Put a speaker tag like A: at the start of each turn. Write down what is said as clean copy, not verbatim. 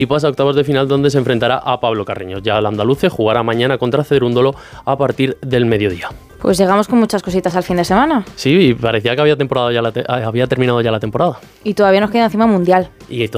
A: y pasa a octavos de final, donde se enfrentará a Pablo Carreño. Ya el andaluce jugará mañana contra Cerúndolo a partir del mediodía.
B: Pues llegamos con muchas cositas al fin de semana.
A: Sí, y parecía que había terminado ya la temporada.
B: Y todavía nos queda encima Mundial.
A: Y